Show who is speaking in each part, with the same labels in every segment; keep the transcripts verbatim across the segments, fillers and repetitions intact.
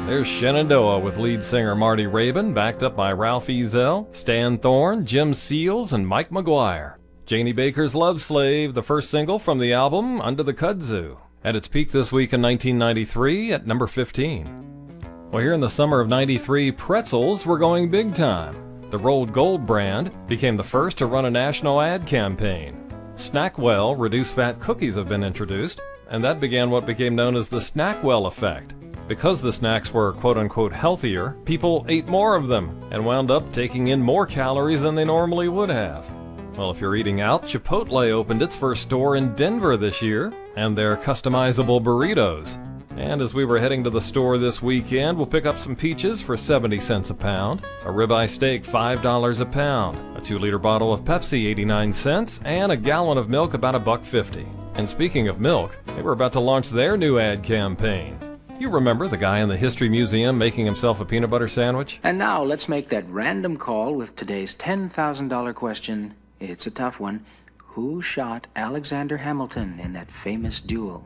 Speaker 1: There's Shenandoah with lead singer Marty Rabin, backed up by Ralph Ezel, Stan Thorne, Jim Seals, and Mike McGuire. Janie Baker's Love Slave, the first single from the album Under the Kudzu, at its peak this week in nineteen ninety-three at number fifteen. Well, here in the summer of ninety-three, pretzels were going big time. The Rolled Gold brand became the first to run a national ad campaign. Snackwell reduced-fat cookies have been introduced, and that began what became known as the Snackwell effect. Because the snacks were quote-unquote healthier, people ate more of them and wound up taking in more calories than they normally would have. Well, if you're eating out, Chipotle opened its first store in Denver this year, and their customizable burritos. And as we were heading to the store this weekend, we'll pick up some peaches for seventy cents a pound, a ribeye steak five dollars a pound, a two liter bottle of Pepsi eighty-nine cents, and a gallon of milk about a buck fifty. And speaking of milk, they were about to launch their new ad campaign. You remember the guy in the History Museum making himself a peanut butter sandwich?
Speaker 2: And now let's make that random call with today's ten thousand dollars question. It's a tough one. Who shot Alexander Hamilton in that famous duel?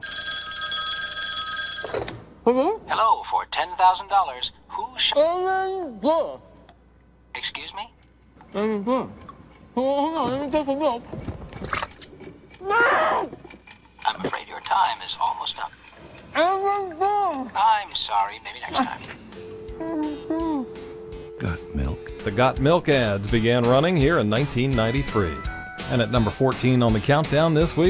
Speaker 3: Hello?
Speaker 2: Hello, for ten thousand dollars. Who shot... Excuse me?
Speaker 3: Hold on, let me get some milk. No!
Speaker 2: I'm afraid your time is almost up. I'm sorry, maybe next time.
Speaker 4: Got milk.
Speaker 1: The Got Milk ads began running here in nineteen ninety-three. And at number fourteen on the countdown this week,